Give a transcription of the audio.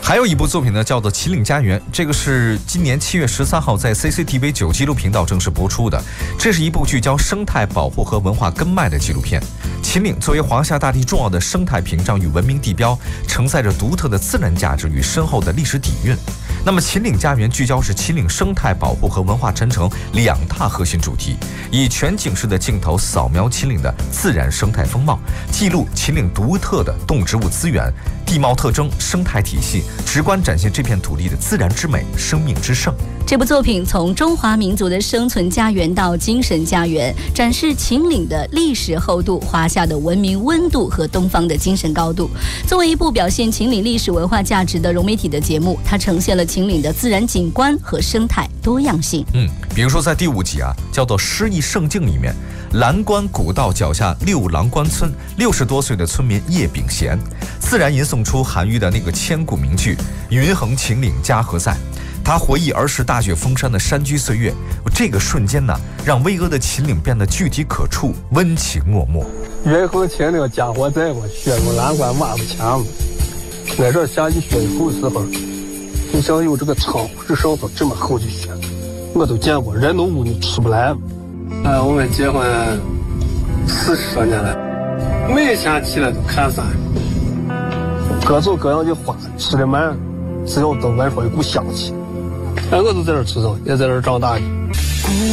还有一部作品呢，叫做《秦岭家园》，这个是今年7月13号在 CCTV 9纪录频道正式播出的。这是一部聚焦生态保护和文化根脉的纪录片。秦岭作为华夏大地重要的生态屏障与文明地标，承载着独特的自然价值与深厚的历史底蕴。那么秦岭家园聚焦是秦岭生态保护和文化传承2大核心主题，以全景式的镜头扫描秦岭的自然生态风貌，记录秦岭独特的动植物资源、地貌特征、生态体系，直观展现这片土地的自然之美、生命之盛。 这部作品从中华民族的生存家园到精神家园，展示秦岭的历史厚度、华夏的文明温度和东方的精神高度。作为一部表现秦岭历史文化价值的融媒体的节目，它呈现了秦岭的自然景观和生态多样性。 比如说在第5集叫做《诗意胜境》里面，蓝关古道脚下六郎关村60多岁的村民叶秉贤，自然吟诵出韩愈的那个千古名句“云横秦岭家何在”。他回忆儿时大雪封山的山居岁月，这个瞬间呢，让巍峨的秦岭变得具体可触、温情脉脉。 云横秦岭家何在？我雪入蓝关马不前。那阵下起雪以后的时候，就像有这个窗户上头这么厚的雪，我都见过，人都捂你出不来。我们结婚40多年了，每天起来都看山，各种各样的花，吃的慢，只要都闻说一股香气。我都在这儿出生，也在这儿长大的。